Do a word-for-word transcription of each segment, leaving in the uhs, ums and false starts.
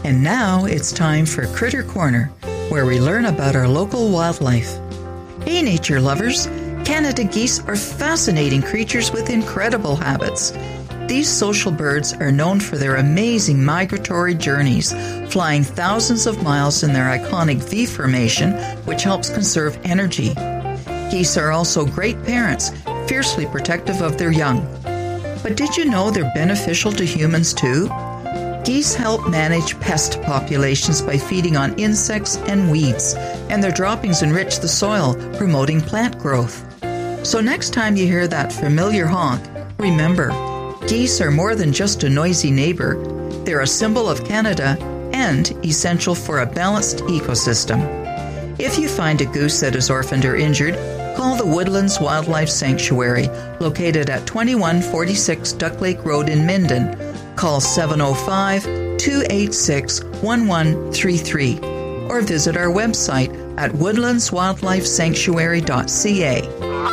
And now it's time for Critter Corner, where we learn about our local wildlife. Hey, nature lovers! Canada geese are fascinating creatures with incredible habits. These social birds are known for their amazing migratory journeys, flying thousands of miles in their iconic V formation, which helps conserve energy. Geese are also great parents, fiercely protective of their young. But did you know they're beneficial to humans too? Geese help manage pest populations by feeding on insects and weeds, and their droppings enrich the soil, promoting plant growth. So next time you hear that familiar honk, remember, geese are more than just a noisy neighbor. They're a symbol of Canada and essential for a balanced ecosystem. If you find a goose that is orphaned or injured, call the Woodlands Wildlife Sanctuary, located at twenty-one forty-six Duck Lake Road in Minden. Call seven oh five, two eight six, one one three three or visit our website at woodlands wildlife sanctuary dot c a.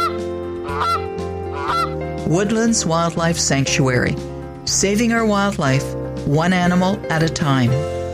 Woodlands Wildlife Sanctuary, saving our wildlife one animal at a time.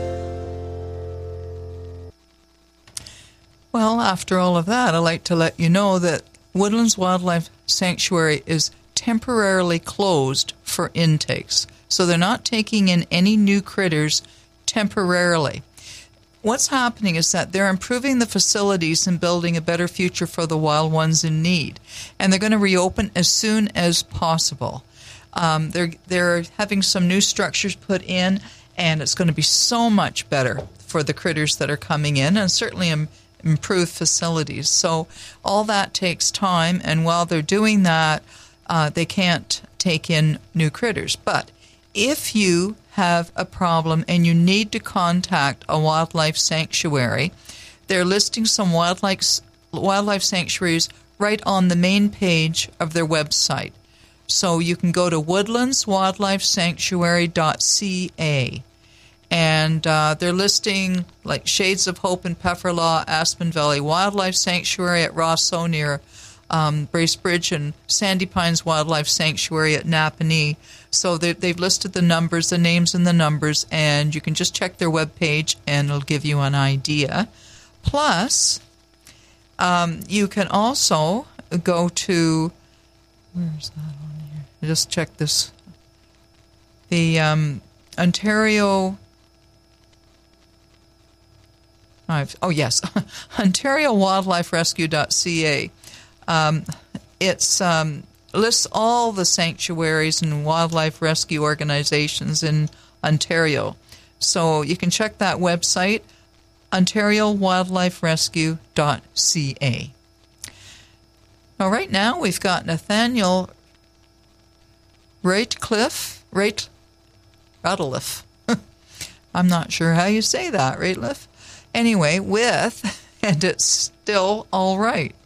Well, after all of that, I'd like to let you know that Woodlands Wildlife Sanctuary is temporarily closed for intakes. So they're not taking in any new critters temporarily. What's happening is that they're improving the facilities and building a better future for the wild ones in need. And they're going to reopen as soon as possible. Um, they're, they're having some new structures put in, and it's going to be so much better for the critters that are coming in, and certainly im- improved facilities. So all that takes time, and while they're doing that, uh, they can't take in new critters. But if you have a problem and you need to contact a wildlife sanctuary, they're listing some wildlife wildlife sanctuaries right on the main page of their website. So you can go to woodlands wildlife sanctuary dot c a, and uh, they're listing like Shades of Hope in Pefferlaw, Aspen Valley Wildlife Sanctuary at Rosso near Um, Bracebridge, and Sandy Pines Wildlife Sanctuary at Napanee. So they, they've listed the numbers, the names and the numbers, and you can just check their webpage and it'll give you an idea. Plus, um, you can also go to, where's that on here? Just check this. The um, Ontario, I've, oh yes, ontario wildlife rescue dot c a. Um, it's um, lists all the sanctuaries and wildlife rescue organizations in Ontario. So you can check that website, ontario wildlife rescue dot c a. Now, right now, we've got Nathaniel Rateliff, Rate, Rateliff. I'm not sure how you say that, Rateliff. Anyway, with, and it's still all right.